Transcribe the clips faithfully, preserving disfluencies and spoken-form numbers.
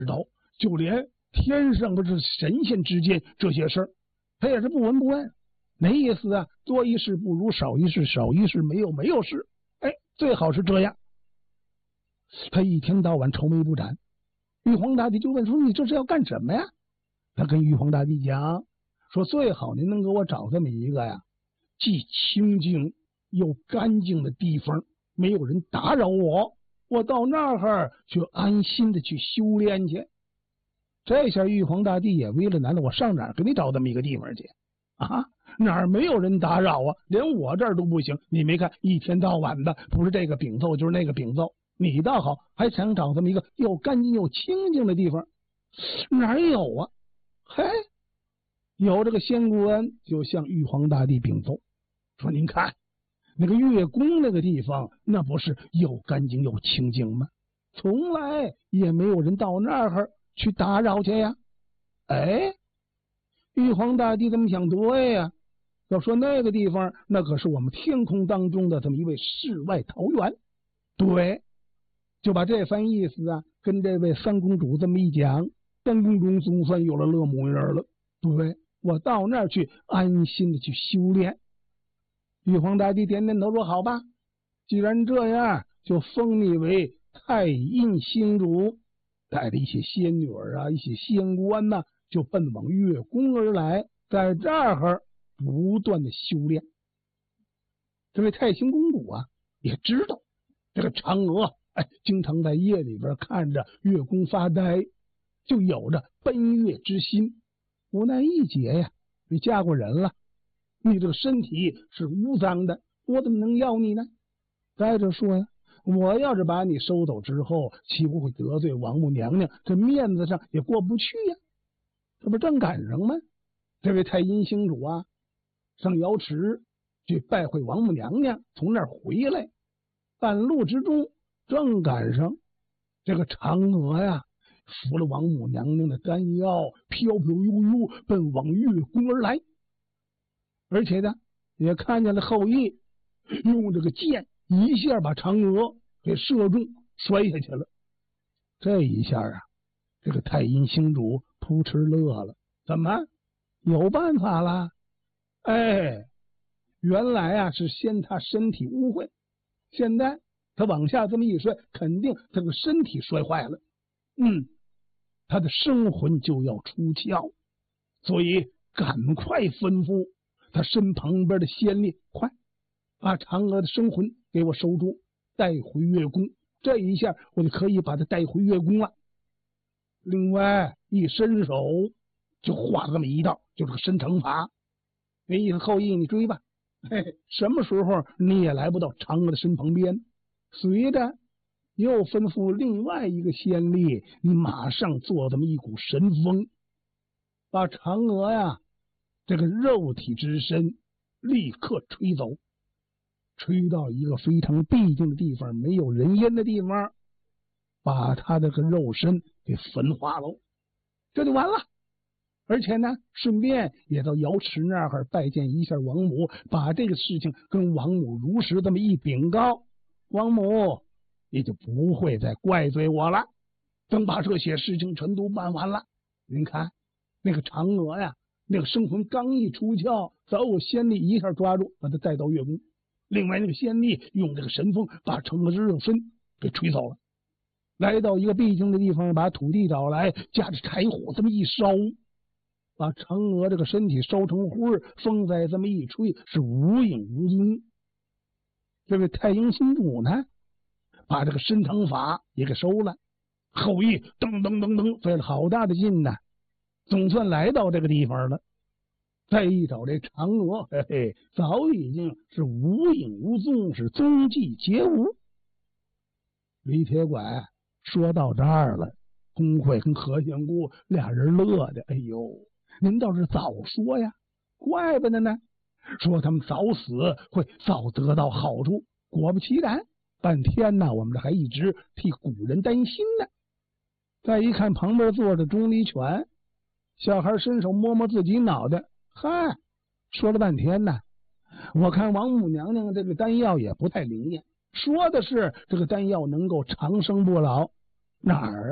道，就连天上的这神仙之间这些事儿，他也是不闻不问。那意思啊，多一事不如少一事，少一事没有没有事，哎，最好是这样。他一天到晚愁眉不展。玉皇大帝就问说：“你这是要干什么呀？”他跟玉皇大帝讲说：“最好您能给我找这么一个呀，既清净又干净的地方，没有人打扰我，我到那儿去安心的去修炼去。”这下玉皇大帝也为了难了，我上哪儿给你找这么一个地方去啊？哪儿没有人打扰啊？连我这儿都不行。你没看一天到晚的，不是这个禀奏就是那个禀奏。你倒好，还想找这么一个又干净又清净的地方，哪有啊？嘿，有这个仙官就向玉皇大帝禀奏说：“您看那个月宫那个地方，那不是又干净又清净吗？从来也没有人到那儿去打扰去呀。”哎，玉皇大帝这么想，对呀，要说那个地方，那可是我们天空当中的这么一位世外桃源。对，就把这番意思啊跟这位三公主这么一讲，三公主总算有了乐模样了。对，我到那儿去安心的去修炼。玉皇大帝点点头说：“好吧，既然这样，就封你为太阴星主。”带着一些仙女啊，一些仙官呐、啊，就奔往月宫而来，在这儿不断的修炼。这位太清公主啊，也知道这个嫦娥哎，经常在夜里边看着月宫发呆，就有着奔月之心。无奈一劫呀，你嫁过人了，你这个身体是污脏的，我怎么能要你呢？再者说呀，我要是把你收走之后，岂不会得罪王母娘娘？这面子上也过不去呀。这不正赶上吗？这位太阴星主啊，上瑶池去拜会王母娘娘，从那儿回来，半路之中正赶上这个嫦娥呀，扶了王母娘娘的丹药，飘飘悠悠奔往月宫而来。而且呢，也看见了后羿用这个箭一下把嫦娥给射中，摔下去了。这一下啊，这个太阴星主扑哧乐了，怎么有办法了？哎，原来啊是先他身体污秽，现在他往下这么一摔，肯定这个身体摔坏了，嗯，他的生魂就要出窍，所以赶快吩咐他身旁边的仙吏，快把嫦娥的生魂给我收住，带回月宫，这一下我就可以把他带回月宫了。另外一伸手就画了这么一道，就是个伸长法，那意思后羿你追吧，嘿嘿，什么时候你也来不到嫦娥的身旁边。随着又吩咐另外一个仙吏，你马上做这么一股神风，把嫦娥呀这个肉体之身立刻吹走，吹到一个非常僻静的地方，没有人烟的地方，把他这个肉身给焚化喽，这就完了。而且呢，顺便也到瑶池那儿拜见一下王母，把这个事情跟王母如实这么一禀告，王母也就不会再怪罪我了。等把这些事情全都办完了，您看那个嫦娥呀，那个生魂刚一出窍，早有仙吏一下抓住，把他带到月宫。另外那个仙吏用这个神风把嫦娥之肉身给吹走了。来到一个僻静的地方，把土地找来，夹着柴火这么一烧，把嫦娥这个身体烧成灰，风再这么一吹，是无影无踪。这位太阴星主呢，把这个伸长法也给收了。后羿噔噔噔噔费了好大的劲呢，总算来到这个地方了。再一找这嫦娥，嘿嘿，早已经是无影无踪，是踪迹皆无。李铁拐说到这儿了，公会跟何仙姑俩人乐的，哎呦，您倒是早说呀，怪不得呢，说他们早死会早得到好处。果不其然，半天呢，我们这还一直替古人担心呢。再一看旁边坐着钟离权，小孩伸手摸摸自己脑袋，嗨，说了半天呢，我看王母娘娘这个丹药也不太灵验，说的是这个丹药能够长生不老，哪儿啊？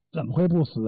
怎么会不死？